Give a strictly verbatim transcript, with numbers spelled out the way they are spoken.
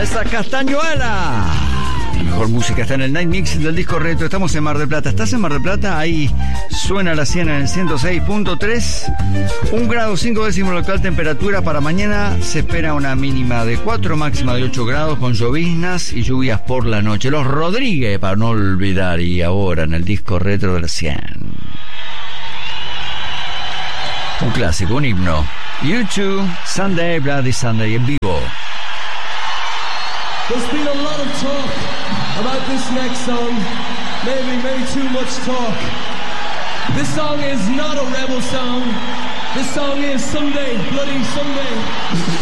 Esa castañuela. La mejor música está en el Night Mix del disco retro. Estamos en Mar del Plata. ¿Estás en Mar del Plata? Ahí suena la cien en el ciento seis punto tres. Un grado cinco décimos la actual temperatura. Para mañana se espera una mínima de cuatro, máxima de ocho grados, con lloviznas y lluvias por la noche. Los Rodríguez, para no olvidar. Y ahora en el disco retro de la cien. Un clásico, un himno. U dos, Sunday, Bloody Sunday, en vivo. There's been a lot of talk about this next song, maybe, maybe too much talk. This song is not a rebel song. This song is Sunday, Bloody Sunday.